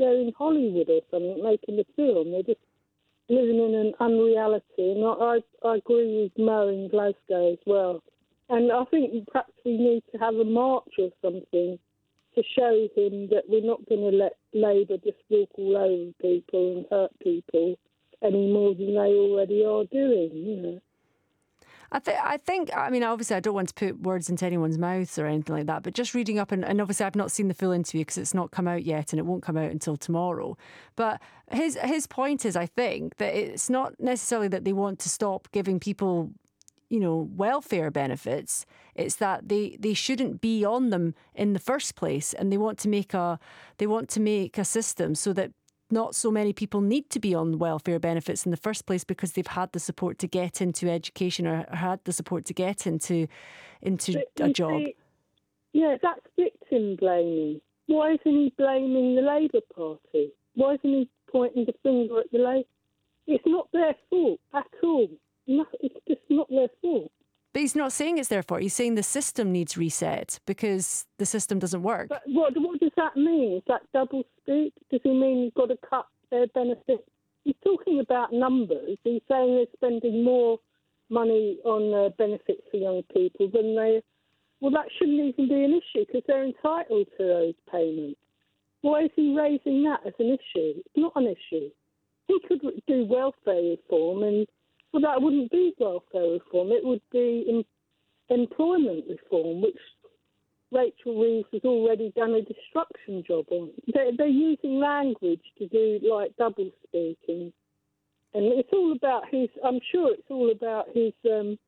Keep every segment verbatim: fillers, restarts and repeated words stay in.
they're in Hollywood or something making the film. They're just living in an unreality. And I, I, I agree with Mo in Glasgow as well. And I think perhaps we need to have a march or something to show him that we're not going to let Labour just walk all over people and hurt people any more than they already are doing, you know. I, th- I think, I mean, obviously I don't want to put words into anyone's mouths or anything like that, but just reading up, and, and obviously I've not seen the full interview because it's not come out yet and it won't come out until tomorrow. But his his point is, I think, that it's not necessarily that they want to stop giving people, you know, welfare benefits. It's that they, they shouldn't be on them in the first place, and they want to make a they want to make a system so that not so many people need to be on welfare benefits in the first place because they've had the support to get into education or had the support to get into into a job. See, yeah, that's victim blaming. Why isn't he blaming the Labour Party? Why isn't he pointing the finger at the Labour? It's not their fault at all. No, it's just not their fault. But he's not saying it's their fault. He's saying the system needs reset because the system doesn't work. But what, what does that mean? Is that double speak? Does he mean you've got to cut their benefits? He's talking about numbers. He's saying they're spending more money on uh, benefits for young people than they... Well, that shouldn't even be an issue because they're entitled to those payments. Why is he raising that as an issue? It's not an issue. He could do welfare reform and... Well, that wouldn't be welfare reform. It would be em- employment reform, which Rachel Reeves has already done a destruction job on. They're, they're using language to do, like, double speaking. And it's all about his... I'm sure it's all about his um,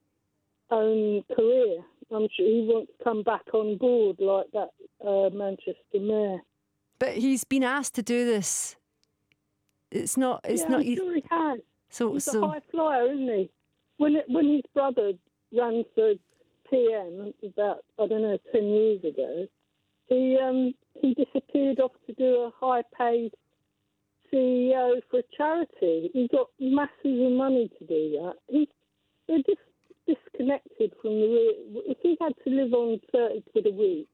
own career. I'm sure he wants to come back on board like that uh, Manchester mayor. But he's been asked to do this. It's not... It's yeah, not. I'm sure he has. So, He's so, a high flyer, isn't he? When it, when his brother ran for P M about, I don't know, ten years ago, he um, he disappeared off to do a high-paid C E O for a charity. He got masses of money to do that. He, they're just disconnected from the real... If he had to live on thirty quid a week,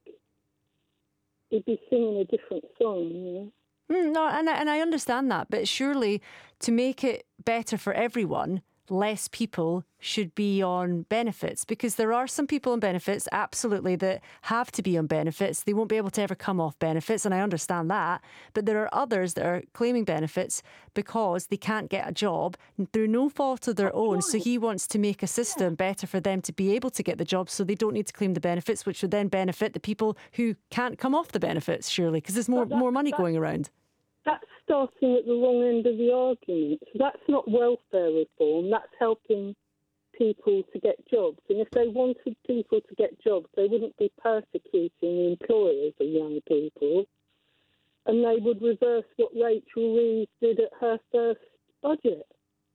he'd be singing a different song, you know? Mm, no, and I, and I understand that, but surely to make it better for everyone, less people should be on benefits, because there are some people on benefits, absolutely, that have to be on benefits. They won't be able to ever come off benefits, and I understand that. But there are others that are claiming benefits because they can't get a job through no fault of their That's own. right. So he wants to make a system yeah. better for them to be able to get the job so they don't need to claim the benefits, which would then benefit the people who can't come off the benefits, surely, because there's more, that, more money that, going around. That's starting at the wrong end of the argument. So that's not welfare reform. That's helping people to get jobs. And if they wanted people to get jobs, they wouldn't be persecuting the employers of young people. And they would reverse what Rachel Reeves did at her first budget.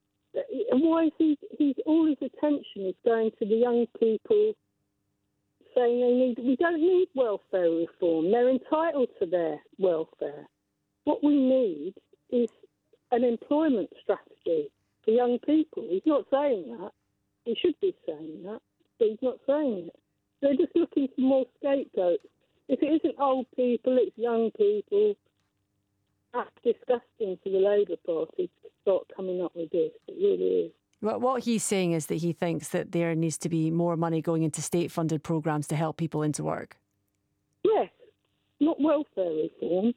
And why is he, he's, all his attention is going to the young people saying they need, we don't need welfare reform. They're entitled to their welfare. What we need is an employment strategy for young people. He's not saying that. He should be saying that, but he's not saying it. They're just looking for more scapegoats. If it isn't old people, it's young people. That's disgusting for the Labour Party to start coming up with this. It really is. Well, what he's saying is that he thinks that there needs to be more money going into state-funded programmes to help people into work. Yes, not welfare reform.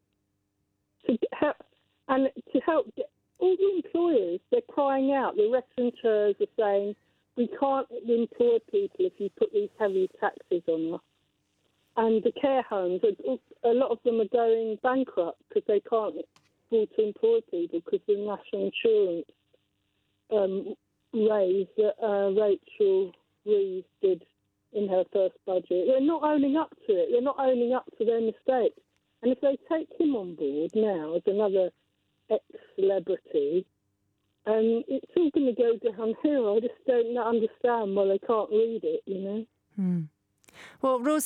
To help, and to help all the employers, they're crying out. The restaurateurs are saying, we can't employ people if you put these heavy taxes on us. And the care homes, a lot of them are going bankrupt because they can't afford to employ people because of the national insurance um, raise that uh, Rachel Reeves did in her first budget. They're not owning up to it. They're not owning up to their mistakes. And if they take him on board now as another ex-celebrity, um, it's all going to go downhill. I just don't understand why they can't read it, you know. Hmm. Well, Rose,